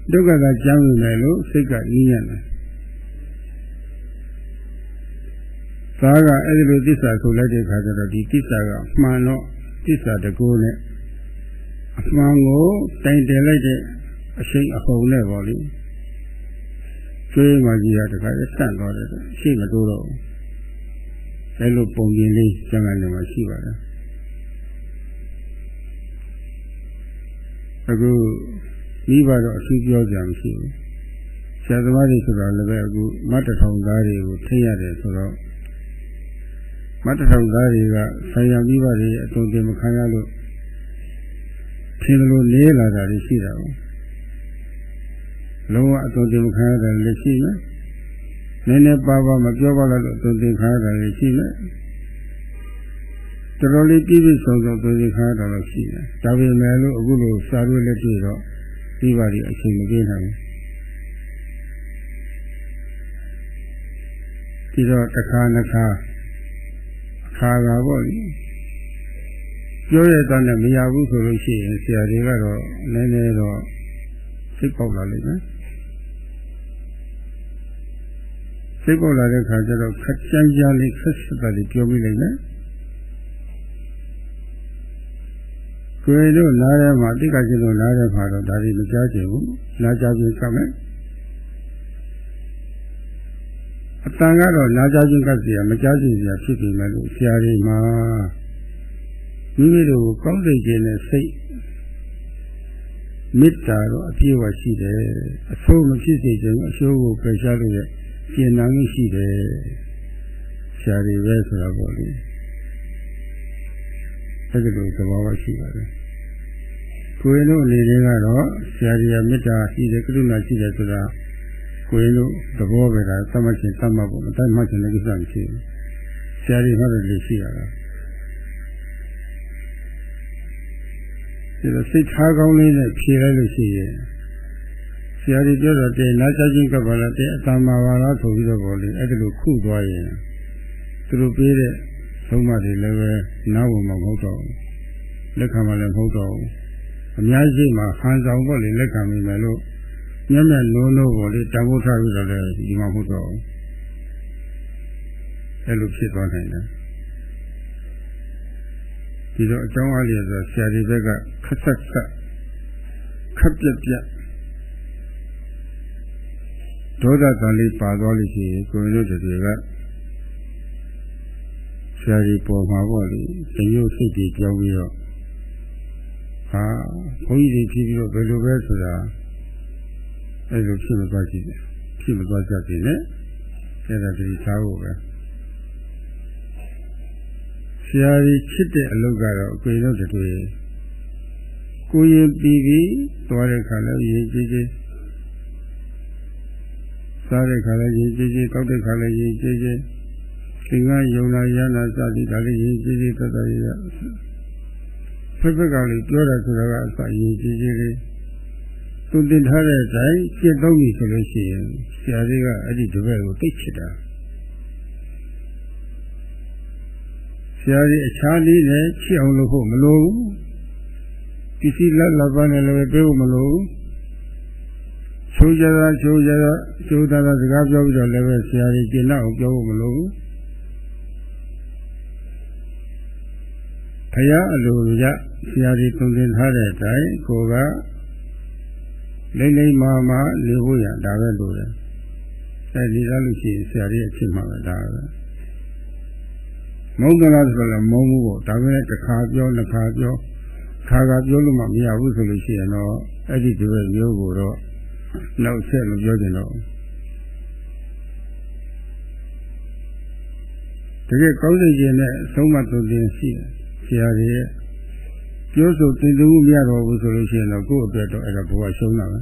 ဒုက္ခကကြောင်းနေလို့စိတ်ကညှိညံ့တယ်သာကအဲ့ဒီလိုသစ္စာဆိုလိုက်တဲ့ခါကျတော့ဒီသစ္စာကမှန်တော့သစ္စာတကူနဲ့အမှန်ကိုတိုင်တယ်လိုက်တဲ့အရှိန်အဟုန်နဲ့ပေါ့လေကျွေးမှကြီးရတခါစန့်သွားတယ်ရှိမတိုးတော့အဲ့လိုပုံပြင်လေးကျန်ကန်နေမှာရှိပါတယ်အခုမိဘတော့အထူးပြောကြမရှိဘူးဆရာသမားတွေဆိုတော့လည်းပဲအခုမတ်တထောင်သားတွေကိုထိရတယ်ဆိုတော့မတ်တထောင်သားတွေကဆရာမိဘတွေအတုံတင်မခံရလို့ထင်လို့လေးလာတာရှိတာပေါ့လုံးဝအတုံတင်မခံရတာလည်းရှိမယ်နည်းနည်းပါးပါးမပြောပါလို့အတုံတင်ခံရတာလည်းရှိမယ်တော်တော်လေးပြည့်ပြည့်စုံစုံအတုံတင်ခံရတာလည်းရှိတယ်ဒါပေမဲ့လို့အခုလိုစာရွက်လက်တွေ့တော့မိဘတွေအချိန်မပြေးနိုင်ဘူးဒီတော့တစ်ခါနှစ်ခါအခါကပေါ့လေပြောရတဲ့နဲ့မရဘူးဆိုလို့ရှိရင်ဆရာတွေကတော့နည်းနည်းတော့စိတ်ပေါက်လာလိမ့်မယ်စိတ်ပေါက်လာတဲ့ခါကျတော့ခက်ကြမ်းကြမ်းလေးခက်စက်လေးပြောမိလိမ့်မယ်ကိုယ်တို့နားထဲမှာတိက္ကကျင်တို့နားထဲမှာတော့ဒါတွေမကြားချင်ဘူးနားကြားခြင်းကမယ်အတန်ကတော့နားကြားခြင်းကစီရမကြားခြင်းစီရဖြစ်ပြီမဲ့လို့ဆရာတွေမှာမိမိတို့ကိုကောင်းစိတ်ခြင်းနဲ့စိတ်မေတ္တာတော့အပြည့်အဝရှိတယ်အဆိုးမဖြစ်စေခြင်းအဆိုးကိုပယ်ရှားလို့ရကျင်နာမှုရှိတယ်ဆရာတွေပဲဆိုတာပေါ့လေအဲ့ဒီလိုသဘောရှိပါတယ်ကိုယ်တို့အနေနဲ့ကတော့ဆရာကြီးကမေတ္တာရှိတယ်ကရုဏာရှိတယ်ဆိုတာကိုယ်တို့သဘောပဲဒါသတ်မှတ်ခြင်းသတ်မှတ်ဖို့မတတ်မှတ်ခြင်းလည်းကိစ္စမရှိဘူးဆရာကြီးမှတ်တယ်ရှိရတာဒီလိုစိတ်ထားကောင်းလေးနဲ့ဖြေလိုက်လို့ရှိရင်ဆရာကြီးပြောတော့တဲ့နားချခြင်းကပ်ပါလားတဲ့အတ္တမှာပါလားဆိုပြီးတော့ပေါ့လေအဲ့ဒါလိုခုသွားရင်သူတို့ပေးတဲ့သုံးမတွေလည်းပဲနားဝင်မှာမဟုတ်တော့ဘူးလက်ခံမှလည်းမဟုတ်တော့ဘူးအများကြီးမှာဟန်ဆောင်ပေါ့လေလက်ခံမိမယ်လို့မျက်မျက်လုံးလုံးပေါ့လေတန်ဖိုးထားပြီးတော့လည်းဒီမှာမဟုတ်တော့ဘူးအဲ့လိုဖြစ်သွားနိုင်တယ်ဒီတော့အကြောင်းအားလျော်ဆိုဆရာဒီဘက်ကခက်ဆက်ဆက်ခက်ပြက်ပြက်ဒေါသတန်လေးပါသွားလို့ရှိရင်ကိုယ်တို့တွေကဆရာကြီးပေါ်မှာပေါ့လေတရုပ်စိတ်ကြီးကြောင်းပြီးတော့ဟာဘုန်းကြီးတွေဖြစ်ပြီးတော့ဘယ်လိုပဲဆိုတာအဲ့လိုဖြစ်မသွားရှိတယ်ဖြစ်မသွားကြပြီနဲ့အဲ့ဒါဒီသားဖို့ပဲဆရာကြီးချစ်တဲ့အလုပ်ကတော့အကွေတော့တူကိုရင်ပြီးပြီးသွားတဲ့ခါလဲရေးကြည့်ကြည့်စားတဲ့ခါလဲရေးကြည့်ကြည့်တောက်တဲ့ခါလဲရေးကြည့်ကြည့်သင်္ကန်းယုံနာရနာစသည်ဒါလေးရေးကြည့်ကြည့်တော်တော်ရဖက်ဖက်ကလေးပြောတာဆိုတာကအစရေးကြည့်ကြည့်လေးသူတင်ထားတဲ့အတိုင်းပြည့်သုံးပြီဆိုလို့ရှိရင်ဆရာကြီးကအဲ့ဒီတပည့်ကိုသိချစ်တာဆရာကြီးအခြားလေးနဲ့ချစ်အောင်လုပ်ဖို့မလိုဘူးပစ္စည်းလက်လက်ပန်းနဲ့လည်းပေးဖို့မလိုဘူးချိုးကြတာချိုးတာစကားပြောပြီးတော့လည်းပဲဆရာကြီးကျင့်အောင်ပြောဖို့မလိုဘူးဘုရားအလိုရဆရာကြီးတုံသင်ထားတဲ့အတိုင်းကိုကလိမ့်လိမ့်မာမာနေဖို့ရဒါပဲလိုတယ်အဲဒီလားလို့ရှိရင်ဆရာကြီးအဖြစ်မှာပဲဒါပဲမုန်းကလားဆိုတော့မုန်းဘူးပေါ့ဒါပဲတစ်ခါပြောနှစ်ခါပြောခါပြောလို့မှမရဘူးဆိုလို့ရှိရင်တော့အဲ့ဒီဒီပဲမျိုးကိုတော့နောက်ဆက်မပြောကြတော့တကယ်ကောင်းစိတ်ခြင်းနဲ့အဆုံးမသွန်သင်ရှိတယ်ဆရာကြီးရဲ့ပြောဆိုတင်သွင်းမှုမရတော့ဘူးဆိုလို့ရှိရင်တော့ကိုယ့်အတွက်တော့အဲ့ဒါဘဝရှုံးတာပဲ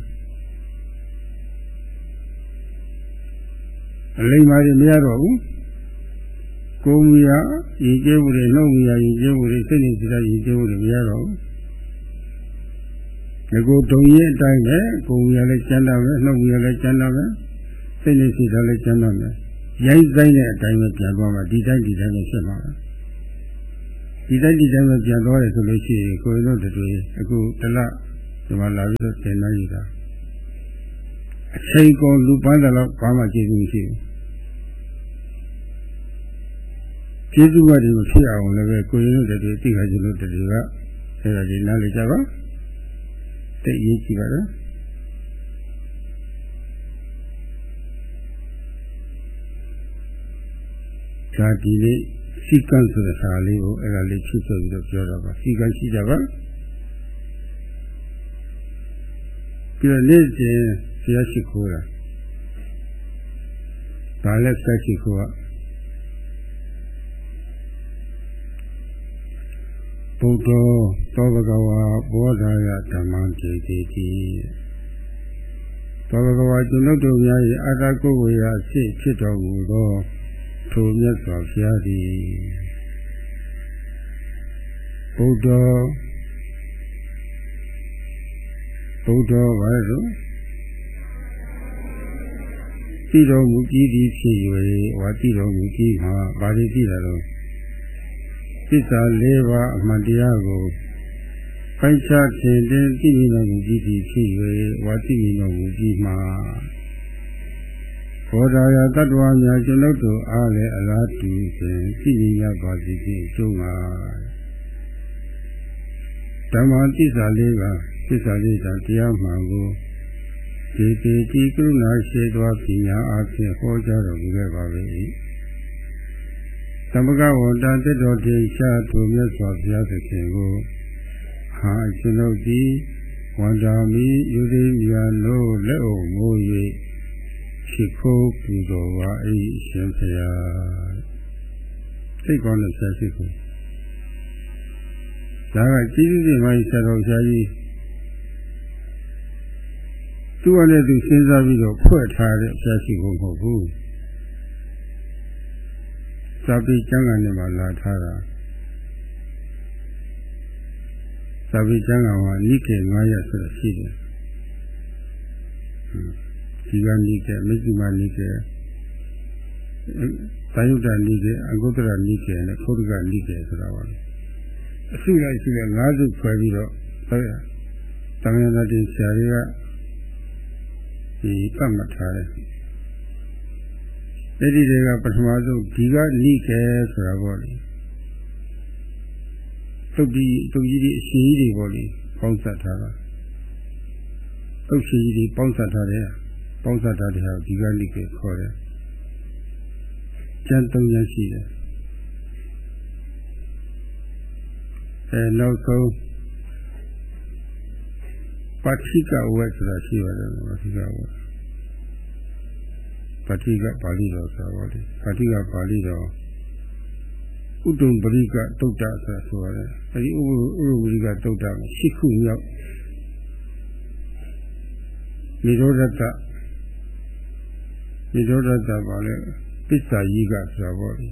အလိမ္မာတွေမရတော့ဘူးကိုယ်မူရရည်ကျဲမှုတွေနှုတ်မူရရည်ကျဲမှုတွေစိတ်နေစိတ်ရည်ကျဲမှုတွေမရတော့ဘူးဒီကိုဒုံရင်အတိုင်းပဲကိုယ်မူရလည်းကျမ်းတာပဲနှုတ်မူရလည်းကျမ်းတာပဲစိတ်နေစိတ်လည်းကျမ်းတာပဲရိုက်ဆိုင်တဲ့အတိုင်းပဲပြန်သွားမှာဒီတိုင်းပဲဖြစ်မှာပဲဒီတိုင်းပဲပြန်သွားတယ်ဆိုလို့ရှိရင်ကိုယ်တို့တူအခုတလဒီမှာလာပြီးတော့သင်နိုင်ရတာအချိန်ကုန်လူပန်းတယ်လို့ဘာမှကျေးဇူးမရှိဘူးကျေးဇူးကတည်းကဖြစ်အောင်လည်းပဲကိုယ်ရင်းတို့တည်းသိခါကျလို့တည်းကအဲ့ဒါကြီးနားလည်ကြပါတိတ်ရေးကြည့်ပါလားဇာတိလေးစီကံဆိုတဲ့စာလေးကိုအဲ့ဒါလေးချစ်ဆိုပြီးတော့ပြောတော့ပါစီကံရှိကြပါပြီးတော့နေ့စဉ်ဆရာရှိခိုးတာဒါလည်းဆက်ရှိခိုးကဘုဒ္ဓသောဘဂဝါဘောဓာယဓမ္မံတေတိတိသောဘဂဝါကျွန်ုပ်တို့များ၏အတ္တကိုယ်ဝေယအဖြစ်ဖြစ်တော်မူသောထိုမြတ်စွာဘုရားသည်ဘုဒ္ဓဘာလို့သိတော်မူကြီးသည်ဖြစ်၍ဝါသိတော်မူကြီးမှာဘာတွေသိတာတော့သစ္စာ၄ပါးအမှန်တရားကိုပိုက်ခြားထင်သိမြင်တော်မူကြီးသည်ဖြစ်၍ဝါသိမြင်တော်မူကြီးမှာဘောဓာယတ attva များကျွန်ုပ်တို့အားလည်းအလားတူဖြင့်သိမြင်ရပါစေခြင်းအကျိုးမှာဓမ္မသစ္စာ၄ပါးသစ္စာလေးသာတရားမှန်ကိုဒီတိကရုဏာရှိသောပညာအဖြစ်ဟောကြားတော်မူခဲ့ပါ၏သမဂဝတ္တသတ္တောတေချာထိုမြတ်စွာဘုရားသခင်ကိုဟာကျွန်ုပ်သည်ဝန္တာမိယူသိမြာလို့လက်အုပ်မိုး၍ရှိခိုးပူဇော်ပါ၏ရှင်ဖျားစိတ်ကောင်းတဲ့ဆရာရှိခိုးဒါကကျေးဇူးတင်ပါဆရာတော်ဆရာကြီးသူကလည်းသူစဉ်းစားပြီးတော့ဖွဲ့ထားတဲ့ဆရာရှိခိုးမဟုတ်ဘူးစာပေကျမ်းဂန်ထဲမှာလာထားတာစာပေကျမ်းဂန်မှာနိကေ9ရက်ဆိုတာရှိတယ်ဒီကနိကေမဇ္ဈိမနိကေသာယုတ္တနိကေအဂုတ္တရနိကေနဲ့ခုတ်ကနိကေဆိုတာပါအစုလိုက်ရှိတဲ့5စုခွဲပြီးတော့ဟုတ်ရတမန်တော်တင်ဆရာတွေကဒီပတ်မှတ်ထားတယ်အဲ့ဒီတွေကပထမဆုံးဒီကနိကေဆိုတာပေါ့လေတုတ်ကြီးဒီအရှင်ကြီးတွေပေါ့လေပေါင်းစပ်ထားတာတုတ်ရှင်ကြီးတွေပေါင်းစပ်ထားတယ်ပေါင်းစပ်ထားတဲ့ဟာဒီကနိကေခေါ်တယ်ကျန်3ရက်ရှိတယ်နောက်ဆုံးပါဠိကဝက်ဆိုတာရှိပါတယ်ပါဠိကဝက်ပါဠိကပါဠိတော်ဆိုတာပါလေပါဠိကပါဠိတော်ဥဒ္ဒံပရိကတုတ်တဆိုတာဆိုရတယ်အဲဒီဥဒ္ဒံပရိကတုတ်တရှိခုမြောက်နိရောဓတပါလေပစ္စာယိကဆိုတာပါလေ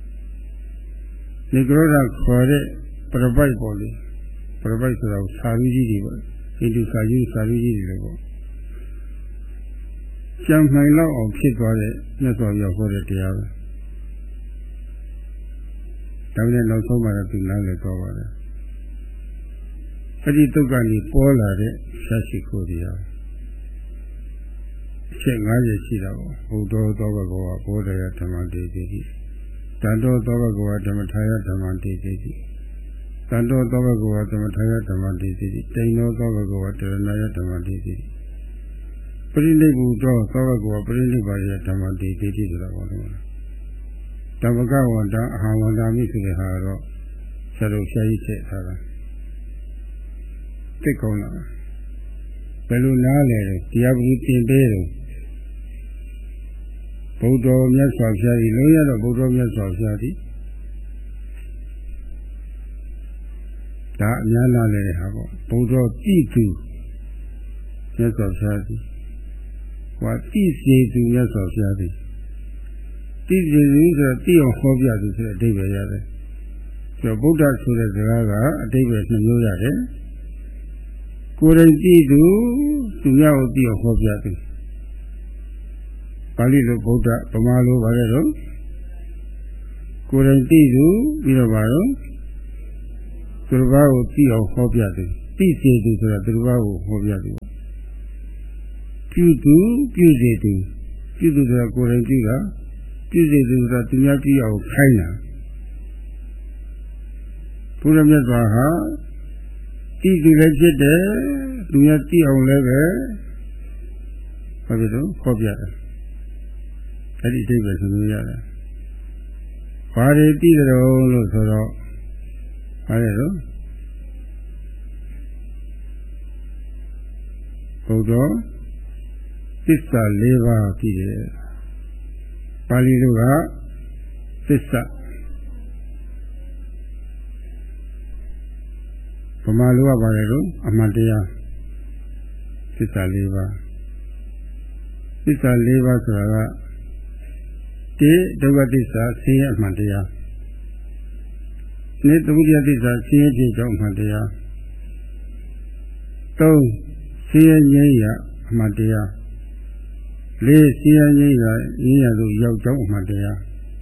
နိရောဓခေါ်တဲ့ပရပိုက်ပေါ့လေပရပိုက်ဆိုတာစာရင်းကြီးတွေပေါ့ဣတိစာရင်းကြီးတွေပေါ့ကြံနိုင်လောက်အောင်ဖြစ်သွားတဲ့မြတ်စွာဘုရားဟောတဲ့တရားပဲဒါနဲ့နောက်ဆုံးမှာတော့ဒီနားလည်တော့ပါတယ်အဲ့ဒီတုတ်ကနေပေါ်လာတဲ့ရှားရှိခိုးတရားအချက်50ရှိတာပေါ့ဘုဒ္ဓသောဘဂဝါဘောဓယဓမ္မတေတိတန်တော်သောဘဂဝါဓမ္မထာယဓမ္မတေတိတန်တော်သောဘဂဝါဓမ္မထာယဓမ္မတေတိတိန်တော်သောဘဂဝါတရဏယဓမ္မတေတိပရိနိဗ္ဗုသောသောဘဂဝါပရိနိဗ္ဗာယဓမ္မတေတိဆိုတာပေါ့လေဓမ္မကဝန္တအဟံဝန္တာမိဆိုတဲ့ဟာတော့ဆရာတို့ဆရာကြီးချက်ထားတာသိကောင်းလားဘယ်လိုနားလဲတရားပုသင်ပေးတယ်ဘုဒ္ဓမြတ်စွာဘုရားကြီးလုံးရတော့ဘုဒ္ဓမြတ်စွာဘုရားကြီးဒါအများနားလဲတဲ့ဟာပေါ့ဘုဒ္ဓကြည်သူမြတ်စွာဘုရားကြီးဟောကြည်စေသူမြတ်စွာဘုရားကြီးကြည်စေသူဆိုတော့တိအောင်ဟောပြသူဆိုတဲ့အဓိပ္ပာယ်ရတယ်ဆိုတော့ဗုဒ္ဓဆိုတဲ့စကားကအဓိပ္ပာယ်2မျိုးရတယ်ကိုယ်တိုင်ကြည်သူသူများကိုတိအောင်ဟောပြသူပါဠိလိုဗုဒ္ဓဗမာလိုပါလေတော့ကိုယ်တိုင်ကြည်သူပြီးတော့ပါတော့သူတစ်ပါးကိုကြည်အောင်ဟောပြသူကြည်စေသူဆိုတာသူတစ်ပါးကိုဟောပြသူပြုသူပြုစေသူပြုသူဆိုတာကိုယ်တိုင်ပြုတာပြုစေသူဆိုတာသူများပြုအောင်ခိုင်းတာဘုရားမြတ်စွာဟာတိသူလည်းဖြစ်တယ်သူများသိအောင်လည်းပဲဘာဖြစ်လို့ခေါ်ပြတယ်အဲ့ဒီအဓိပ္ပာယ်ဆိုလို့ရတယ်ဘာတွေသိကြတော့လို့ဆိုတော့ဘာလဲတော့ဘုရားသစ္စာ၄ပါးကြည့်တယ်ပါဠိလိုကသစ္စာဗမာလိုကပါတယ်လို့အမှန်တရားသစ္စာ၄ပါးသစ္စာ၄ပါးဆိုတာကတိဒုက္ခသစ္စာဆင်းရဲအမှန်တရားနိသမုဒယသစ္စာဆင်းရဲခြင်းကြောင့်အမှန်တရား၃ဆင်းရဲငြိမ်းရာအမှန်တရား၄ဆင်းရဲငြိမ်းရာသို့ရောက်ကြောင်းအမှန်တရား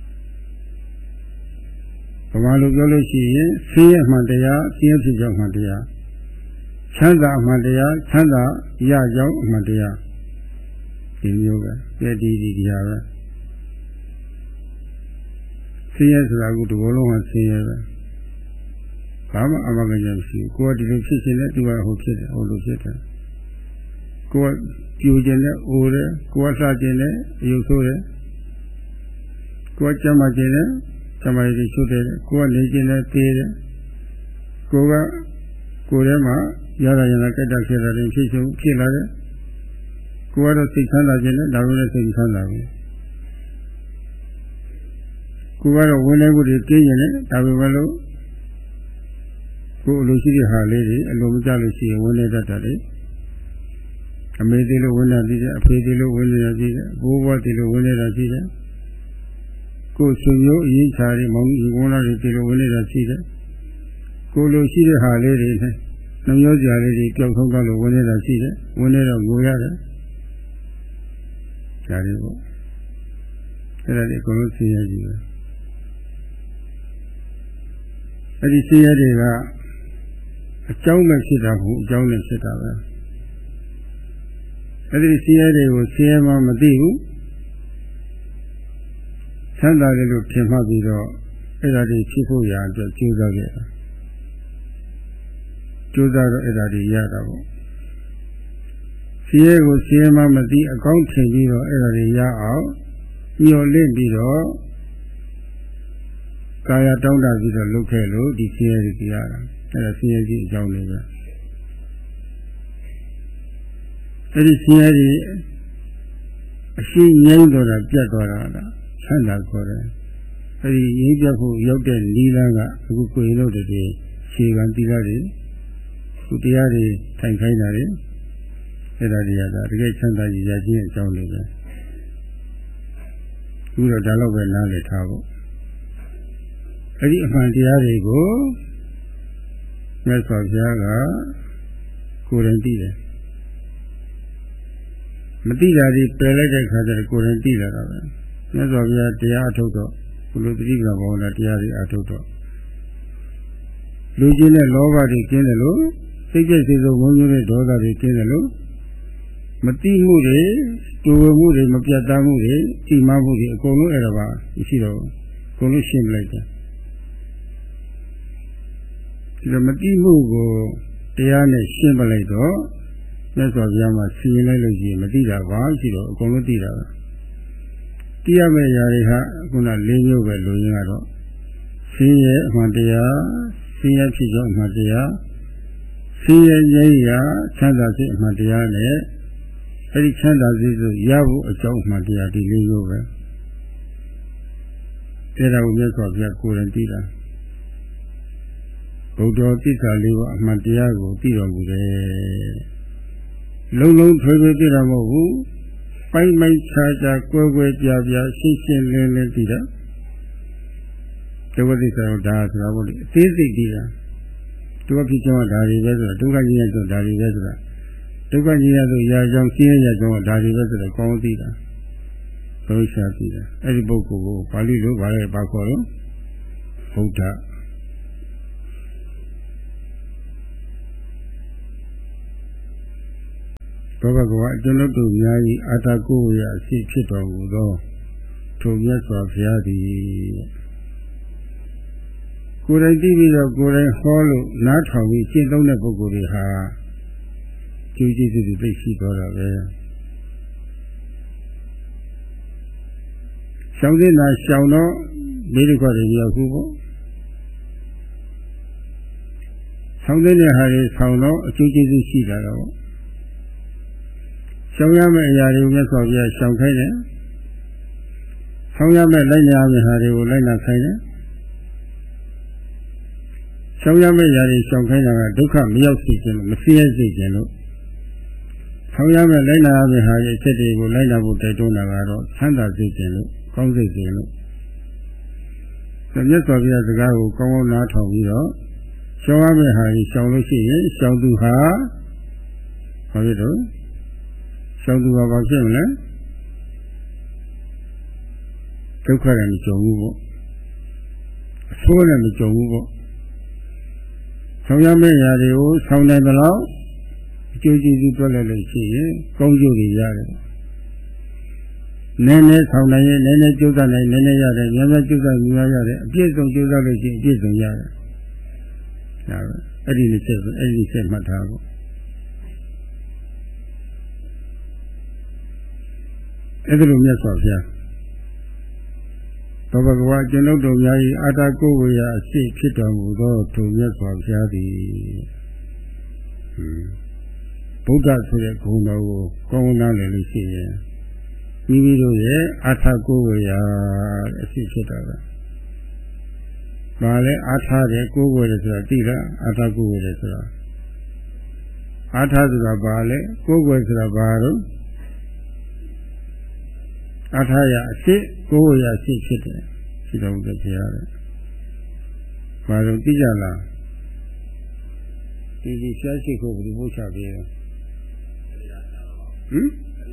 ဗမာလိုပြောလို့ရှိရင်ဆင်းရဲအမှန်တရားဆင်းရဲဖြစ်ကြောင်းအမှန်တရားချမ်းသာအမှန်တရားချမ်းသာရကြောင်းအမှန်တရားဒီမျိုးပဲဒီဟာပဲဆင်းရဲဆိုတာကဒီဘလုံးကဆင်းရဲပဲဘာမှအမှန်တရားမရှိဘူးကိုယ်ကဒီလိုဖြစ်ခြင်းနဲ့သူကဟိုဖြစ်တယ်ဟိုလိုဖြစ်တယ်ကိုယ်ကပြူခြင်းနဲ့အိုတယ်ကိုယ်ကလှခြင်းနဲ့အယုတ်ဆိုးတယ်ကိုယ်ကကြမ်းမာခြင်းနဲ့ကြမ်းမာရည်ရှုတယ်ကိုယ်ကနေခြင်းနဲ့သေးတယ်ကိုယ်ကကိုယ်ထဲမှာရတာရတာကြက်တာဖြစ်တာတွေဖြစ်လာတယ်ကိုယ်ကတော့စိတ်ချမ်းသာခြင်းနဲ့ဒါလိုနဲ့စိတ်ချမ်းသာဘူးကိုယ်ကတော့ဝင်နေမှုတွေကင်းရင်လည်းဒါပေမဲ့လို့ကိုယ်အလိုရှိတဲ့ဟာလေးတွေအလိုမကျလို့ရှိရင်ဝင်နေတတ်တယ်လေအမေသေးလို့ဝင်နေသေးတယ်အဖေသေးလို့ဝင်နေတာရှိတယ်ဘိုးဘွားသေးလို့ဝင်နေတာရှိတယ်ကိုယ်ဆွေမျိုးအရေးချာတွေမောင်ကြီးဝန်လာတွေသေးလို့ဝင်နေတာရှိတယ်ကိုယ်လိုရှိတဲ့ဟာလေးတွေနဲ့နှမျိုးစရာလေးတွေကြောက်ဆုံးကြလို့ဝင်နေတာရှိတယ်ဝင်နေတော့ငိုရတယ်ဒါတွေပေါ့အဲ့ဒါတွေအကုန်လုံးဆင်းရဲကြီးပဲအဲ့ဒီဆင်းရဲတွေကအကြောင်းမဲ့ဖြစ်တာမဟုတ်အကြောင်းနဲ့ဖြစ်တာပဲအဲ့ဒီဆင်းရဲတွေကိုဆင်းရဲမှမသိဘူးချမ်းသာတယ်လို့ထင်မှတ်ပြီးတော့အဲ့ဒါတွေဖြစ်ဖို့ရာအတွက်ကြိုးစားခဲ့တာကြိုးစားတော့အဲ့ဒါတွေရတာပေါ့ဆင်းရဲကိုဆင်းရဲမှမသိအကောင်းထင်ပြီးတော့အဲ့ဒါတွေရအောင်ညှော်လင့်ပြီးတော့ကာယတောင်းတပြီးတော့လုပ်ခဲ့လို့ဒီဆင်းရဲတွေရတာအဲ့ဒါဆင်းရဲကြီးအကြောင်းတွေပဲအဲ့ဒီဆင်းရဲတွေအရှိငြိမ်းတော့တာပြတ်သွားတာလားဆန္ဒခေါ်တယ်အဲ့ဒီရင်းပြဖို့ရောက်တဲ့နီးလန်းကအခုကိုရင်တို့တွေခြေကံတိလာတွေသူတရားတွေထိုင်ခိုင်းတာတွေအဲ့ဒါတွေကတကယ်ချမ်းသာကြည်ရခြင်းအကြောင်းတွေပဲအခုတော့ဒါတော့ပဲနားလည်ထားဖို့အဲ့ဒီအမှန်တရားတွေကိုမြတ်စွာဘုရားကကိုယ်တိုင်သိတယ်မသိတာဒီပယ်လိုက်တဲ့ခါကျတော့ကိုယ်တိုင်သိလာတာပဲမြတ်စွာဘုရားတရားအထုတ်တော့ဘုလိုတိပ္ပံဘောနာတရားတွေအထုတ်တော့လူချင်းတဲ့လောဘတွေကျင်းတယ်လို့စိတ်ကြိတ်စိတ်ဆိုးဝန်းကျင်တဲ့ဒေါသတွေကျင်းတယ်လို့မတိမှုတွေတူဝမှုတွေမပြတ်သားမှုတွေတိမမှုတွေအကုန်လုံးအဲ့ဒါပါရှိတော့အကုန်လုံးရှင်းပလိုက်တယ်ဒီလိုမတိမှုကိုတရားနဲ့ရှင်းပလိုက်တော့မြတ်စွာဘုရားမှာစီရင်လိုက်လို့ရှိရင်မတိတာပါရှိတော့အကုန်လုံးတိတာပဲတိရမယ့်ຢာတွေဟာခုန၄မျိုးပဲလူရင်းကတော့ဆင်းရဲအမှန်တရားဆင်းရဲဖြစ်ကြောင်းအမှန်တရားဆင်းရဲငြိမ်းရာချမ်းသာခြင်းအမှန်တရားနဲ့အဲ့ဒီချမ်းသာခြင်းဆိုရဖို့အကြောင်းအမှန်တရားဒီ၄မျိုးပဲအဲ့ဒါကိုမြတ်စွာဘုရားကိုယ်တိုင်သိတာဘုဒ္ဓသစ္စာလေးပါအမှန်တရားကိုသိတော်မူတယ်လုံးလုံးထွေးထွေးသိတာမဟုတ်ဘူးပိုင်းပိုင်းခြားခြားကွဲကွဲပြားပြားရှင်းရှင်းလင်းလင်းသိတာဒုက္ခသစ္စာကိုဒါဆိုတာပေါ့လေအသေးစိတ်သိတာဒုက္ခဖြစ်ကြောင်းဒါတွေပဲဆိုတာဒုက္ခကြီးရဆိုဒါတွေပဲဆိုတာဒုက္ခကြီးရဆိုရာကြောင်းရှင်းရကြောင်းဒါတွေပဲဆိုတော့ကောင်းသိတာဘုရားသိတာအဲ့ဒီပုဂ္ဂိုလ်ကိုပါဠိလိုဘာလဲပါခေါ်တော့ဗုဒ္ဓသောဘဂဝါကျွန်ုပ်တို့များ၏အာတာကိုရအစီဖြစ်တော်မူသောထိုမြတ်စွာဘုရားသည်ကိုယ်တိုင်သိပြီးတော့ကိုယ်တိုင်ဟောလို့နားထောင်ပြီးရှင်းသုံးတဲ့ပုဂ္ဂိုလ်တွေဟာကျိုးကျေးဇူးတွေသိရှိသွားတာပဲရှောင်းတဲ့နာရှောင်းတော့ဒီလိုခေါ်တယ်ရောက်ဘူးပေါ့ဆောင်းတဲ့ဟာတွေဆောင်းတော့အကျိုးကျေးဇူးရှိတာတော့ရှောင်းရမယ့်အရာတွေကိုမြတ်စွာဘုရားရှောင်းခိုင်းတယ်ဆောင်းရမယ့်လိုက်နာရမယ့်ဟာတွေကိုလိုက်နာခိုင်းတယ်ရှောင်းရမယ့်အရာတွေရှောင်းခိုင်းတာကဒုက္ခမရောက်စေခြင်းလို့မဆင်းရဲစေခြင်းလို့ဆောင်းရမယ့်လိုက်နာရမယ့်ဟာရဲ့အချက်တွေကိုလိုက်နာဖို့တိုက်တွန်းတာကတော့ဆန္ဒစေခြင်းလို့ကောင်းစေခြင်းလို့မြတ်စွာဘုရားစကားကိုကောင်းကောင်းနားထောင်ပြီးတော့ရှောင်းရမယ့်ဟာကြီးရှောင်းလို့ရှိရင်ရှောင်းသူဟာဘာဖြစ်တော့ရှောင်းသူဟာဘာဖြစ်မလဲဒုက္ခနဲ့မကြုံဘူးပေါ့အဆိုးနဲ့မကြုံဘူးပေါ့ရှောင်းရမယ့်အရာတွေကိုရှောင်းနိုင်သလောက်အကျိုးကျေးဇူးတွက်လိုက်လို့ရှိရင်ကောင်းကျိုးတွေရတယ်နည်းနည်းဆောင်နိုင်ရင်နည်းနည်းကြိုးစားနိုင်နည်းနည်းရတယ်များများကြိုးစားများရတယ်အပြည့်စုံကြိုးစားလို့ရှိရင်အပြည့်စုံရတယ်ဒါပဲအဲ့ဒီတစ်ချက်အဲ့ဒီချက်မှတ်ထားဖို့အဲ့ဒါလိုမြတ်စွာဘုရားသောဘဂဝါကျွန်ုပ်တို့များ၏အာတာကိုဝေယအရှိဖြစ်တော်မူသောထိုမြတ်စွာဘုရားသည်ဗုဒ္ဓဆိုတဲ့ဂုဏ်တော်ကိုကောင်းကောင်းနားလည်လို့ရှိရင်မိမိတို့ရဲ့အာထာကိုဝေယအရှိဖြစ်တာပဲ။ဘာလဲအာထာတဲ့ကိုဝေတယ်ဆိုတာသိလားအာထာကိုဝေတယ်ဆိုတာအာထာဆိုတာဘာလဲကိုဝေဆိုတာဘာလို့အာထာရအရှိကိုဝေယအရှိဖြစ်တယ်ရှိတော်မူတဲ့ဘုရားတဲ့။ဘာလို့သိကြလားဒီရှားရှိကိုဘယ်လိုပို့ချပေးလဲဟမ်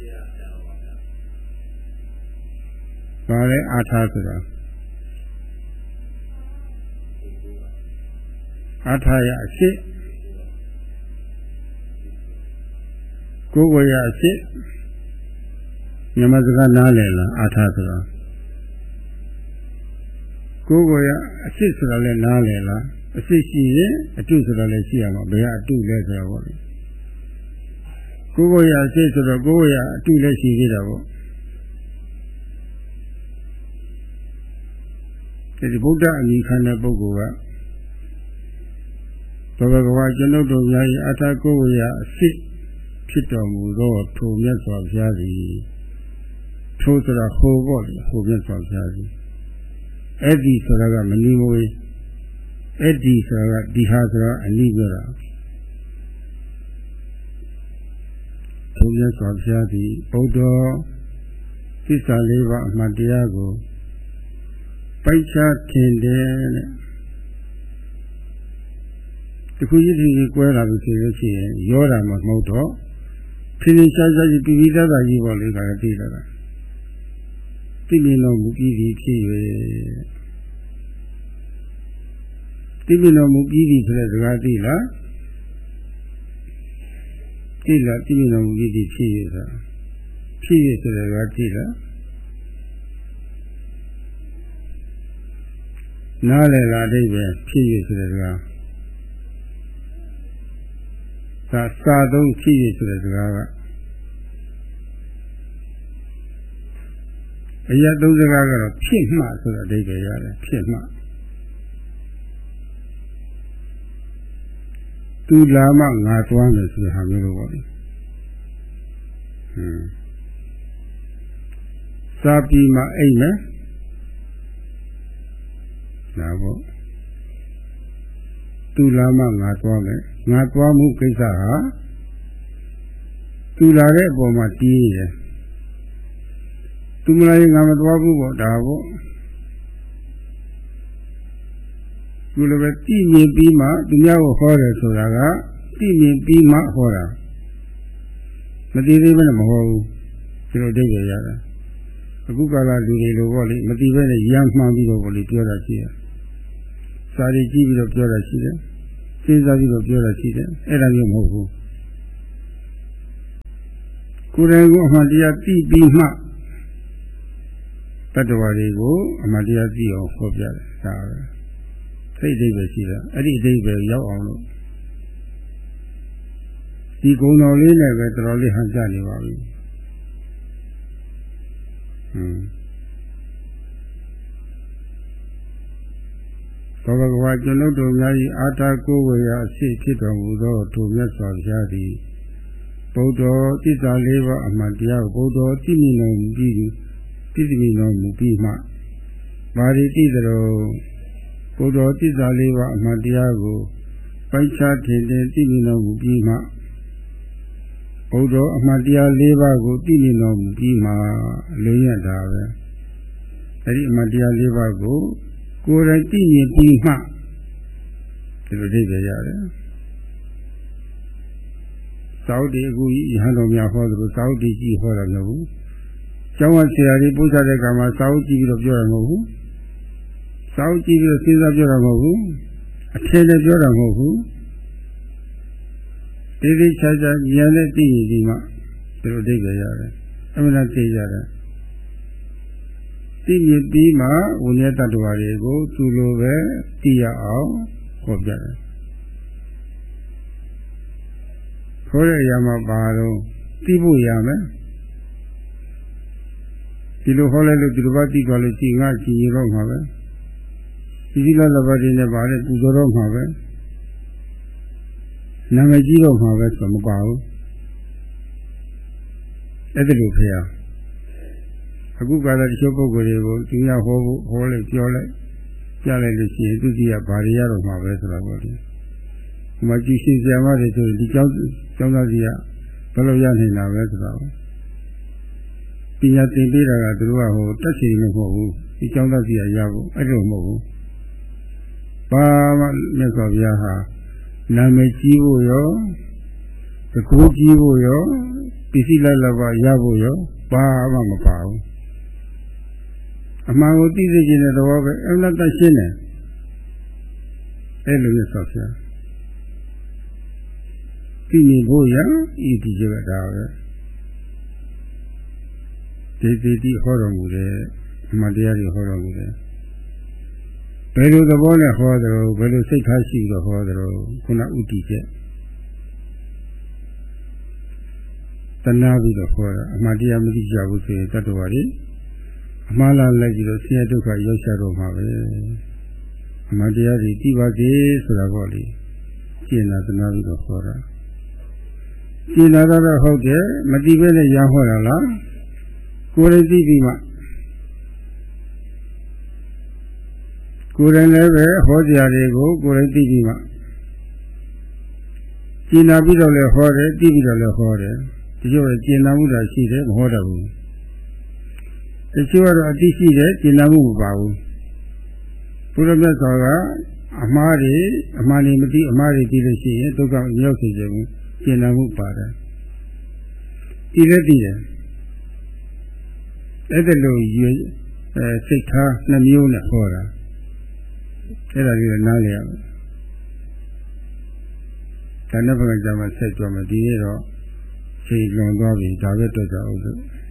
ဘာလဲအာထာဆိုတာအာထာရအရှိကိုယ်ဝေယအရှိမြန်မာစကားနားလည်လားအာထာဆိုတာကိုယ်ဝေယအရှိဆိုတာလည်းနားလည်လားအရှိရှိရင်အတုဆိုတာလည်းရှိရမှာဘယ်ကအတုလဲဆိုတော့ပေါ့ကိုယ်ဝေယအရှိဆိုတော့ကိုယ်ဝေယအတုလည်းရှိသေးတာပေါ့ဒီဗုဒ္ဓအမိခံတဲ့ပုဂ္ဂိုလ်ကသောဘဂဝါကျွန်ုပ်တို့များ၏အထာကိုဝေယအရှိဖြစ်တော်မူသောထိုမြတ်စွာဘုရားသည်ထိုဆိုတာဟိုပေါ့လေဟိုမြတ်စွာဘုရားသည်အဲ့ဒီဆိုတာကမနီမဝေးအဲ့ဒီဆိုတာကဒီဟာဆိုတာအနိပြောတာထိုမြတ်စွာဘုရားသည်ဘုဒ္ဓသစ္စာလေးပါးအမှန်တရားကိုပိုက်ချထင်တယ်တဲ့တခုရည်ကြီးကွဲလာပြီဆိုလို့ရှိရင်ရောတာမှမဟုတ်တော့ဖြင်းဖြင်းရှားရှားကြီးပြီးပြီးသားသားကြီးပေါ့လေဒါလည်းသိလာတာသိမြင်တော်မူပြီးပြီဖြစ်၍သိမြင်တော်မူပြီးပြီဆိုတဲ့စကားသိလားသိလားသိမြင်တော်မူပြီးပြီဖြစ်၍ဆိုတာဖြစ်၍ဆိုတဲ့စကားသိလားနားလည်လာအဓိပ္ပာယ်ဖြစ်ရဆိုတဲ့စကားသာစာသုံးဖြစ်ရဆိုတဲ့စကားကအရာသုံးစကားကတော့ဖြစ်မှဆိုတဲ့အဓိပ္ပာယ်ရတယ်ဖြစ်မှသူလာမှငါသွားမယ်ဆိုတဲ့ဟာမျိုးလိုပေါ့လေစာပြီးမှအိမ်မယ်ဒါပေါ့သူလာမှငါသွားမယ်ငါသွားမှုကိစ္စဟာသူလာတဲ့အပေါ်မှာတီးတယ်သူမလာရင်ငါမသွားဘူးပေါ့ဒါပေါ့သူလည်းပဲတည်မြင်ပြီးမှသူများကိုဟောတယ်ဆိုတာကတည်မြင်ပြီးမှဟောတာမတည်သေးဘဲနဲ့မဟောဘူးဒီလိုအဓိပ္ပာယ်ရတယ်အခုကာလလူတွေလိုပေါ့လေမတည်ဘဲနဲ့ရမ်းမှန်းပြီးတော့ပေါ့လေပြောတာရှိတယ်စာရီကြည့်ပြီးတော့ပြောတာရှိတယ်စဉ်းစားပြီးတော့ပြောတာရှိတယ်အဲ့ဒါမျိုးမဟုတ်ဘူးကိုယ်တိုင်ကိုအမှန်တရားသိပြီးမှတတ္တဝါတွေကိုအမှန်တရားသိအောင်ဟောပြတယ်ဒါပဲစိတ်အဓိပ္ပာယ်ရှိတာအဲ့ဒီအဓိပ္ပာယ်ရောက်အောင်လို့ဒီကုံတော်လေးနဲ့ပဲတော်တော်လေးဟန်ပြနေပါပြီသောဘဂဝါကျွန်ုပ်တို့များ၏အာတာကိုဝေယအဖြစ်ဖြစ်တော်မူသောထိုမြတ်စွာဘုရားသည်ဘုဒ္ဓသစ္စာလေးပါးအမှန်တရားကိုဘုဒ္ဓသိမြင်တော်မူပြီးသိမြင်တော်မူပြီးမှမာရီတိတော်ဘုဒ္ဓသစ္စာလေးပါးအမှန်တရားကိုပိုက်ခြားထင်ထင်သိမြင်တော်မူပြီးမှဘုဒ္ဓအမှန်တရား၄ပါးကိုသိမြင်တော်မူပြီးမှလေးရတာပဲအဲ့ဒီအမှန်တရား၄ပါးကိုကိုယ်တိုင်သိမြင်ပြီးမှဒီလိုသိကြရတယ်သာဝတိအခုယဟန်တော်များဟောသလိုသာဝတိကြီးဟောတာမဟုတ်ဘူးကျောင်းဝဆရာကြီးပို့ချတဲ့ကံမှာသာဝတိပြီးတော့ပြောရမှာမဟုတ်ဘူးသာဝတိပြီးတော့စဉ်းစားပြောတာမဟုတ်ဘူးအထည်နဲ့ပြောတာမဟုတ်ဘူးဒီဒီချာချာဉာဏ်နဲ့သိရင်ဒီမှာဒီလိုသိကြရတယ်အမှန်တရားသိရတယ်သိမြင်ပြီးမှဝိနည်းတ attva တွေကိုသူလိုပဲသိရအောင်ဟောပြတယ်ခေါ်တဲ့အရာမှာပါတော့သိဖို့ရမယ်ဒီလိုဟောလိုက်လို့ဒီလိုပါသိသွားလို့ကြည်ငါကြည်ရတော့မှာပဲဒီလိုလဘတ်တွေနဲ့ပါလေပူဇော်တော့မှာပဲနာမည်ကြီးတော့မှာပဲဆိုမပါဘူးအဲ့ဒါလိုဖေရအခုကလည်းတချို့ပုဂ္ဂိုလ်တွေကိုသူရဟောဖို့ဟောလိုက်ပြောလိုက်ကြားလိုက်လို့ရှိရင်သူကြီးကဘာတွေရတော့မှာပဲဆိုတော့ပေါ့ဒီမှာကြည်ရှင်ဆရာမတွေဆိုဒီကျောင်းသားကြီးကဘယ်လိုရနိုင်တာပဲဆိုတော့ပညာသင်ပေးတာကသူတို့ကဟိုတက်စီမဟုတ်ဘူးဒီကျောင်းသားကြီးကရဖို့အဲ့လိုမဟုတ်ဘူးဘာမှမြတ်စွာဘုရားဟာနာမည်ကြီးဖို့ရောတကူကြီးဖို့ရောပစ္စည်းလက်ပါရဖို့ရောဘာမှမပါဘူးအမှန်ကိုသိစေခြင်းတဲ့သဘောပဲအမှန်တရှင်းတယ်အဲ့လိုမျိုးဆောက်ပြသိမြင်ဖို့ရဤဒီကျတာပဲဒီဟောတော်မူတဲ့အမှန်တရားတွေဟောတော်မူတယ်ဘယ်လိုသဘောနဲ့ဟောတယ်ဘယ်လိုစိတ်ထားရှိပြီးတော့ဟောတယ်ခုနဥတီချက်တဏှာပြီးတော့ဟောတာအမှန်တရားမသိကြဘူးဆိုရင်တတ္တဝါတွေအမှားလားလိုက်ပြီးတော့ဆင်းရဲဒုက္ခရောက်ချတော့မှာပဲအမှန်တရားတွေသိပါစေဆိုတာပေါ့လေကျင့်တာတဏှာပြီးတော့ဟောတာကျင့်တာတော့ဟုတ်တယ်မသိဘဲနဲ့ရဟောတာလားကိုယ်ရည်သိပြီးမှကိုယ်တိုင်လည်းပဲဟောကြားတွေကိုကိုယ်တိုင်သိပြီးမှကျင့်တာပြီးတော့လည်းဟောတယ်သိပြီးတော့လည်းဟောတယ်ဒီလိုကျင့်နာမှုတာရှိတယ်မဟောတတ်ဘူးတချို့ကတော့အသိရှိတယ်ကျင့်နာမှုမပါဘူးဘုရားမြတ်စွာကအမှားတွေမသိအမှားတွေသိလို့ရှိရင်ဒုက္ခရောက်စေခြင်းကျင့်နာမှုပါတယ်ဒီလည်းသိတယ်အဲ့ဒါလိုစိတ်ထားနှမျိုးနဲ့ဟောတာအဲ့ဒါကြီးနားလည်ရမယ်ဒါနဲ့ဘယ်မှာကြမှာဆက်ကြမယ်ဒီနေ့တော့ချိန်လွန်သွားပြီဒါပဲတွေ့ကြအောင်လို့